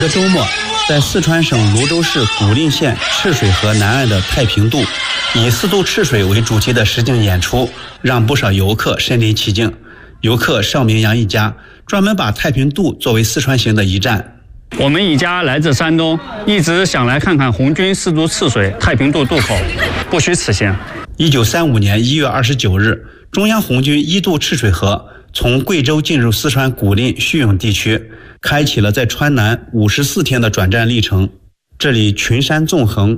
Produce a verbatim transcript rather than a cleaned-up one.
这周末，在四川省泸州市古蔺县赤水河南岸的太平渡，以四渡赤水为主题的实景演出，让不少游客身临其境。游客邵明阳一家专门把太平渡作为四川行的一站。 我们一家来自山东，一直想来看看红军四渡赤水太平渡渡口，不虚此行。 一九三五年一月二十九日，中央红军一渡赤水河从贵州进入四川古蔺叙永地区，开启了在川南五十四天的转战历程。这里群山纵横，